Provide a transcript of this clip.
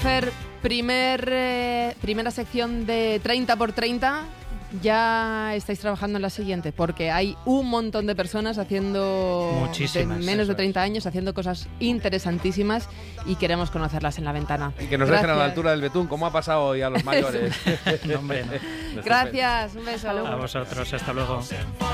Fer, primera sección de 30x30. Ya estáis trabajando en la siguiente, porque hay un montón de personas haciendo menos de 30 años haciendo cosas interesantísimas y queremos conocerlas en La Ventana. Y que nos dejen a la altura del betún, como ha pasado hoy a los mayores. No, hombre, no. Gracias, un beso. A vosotros, hasta luego.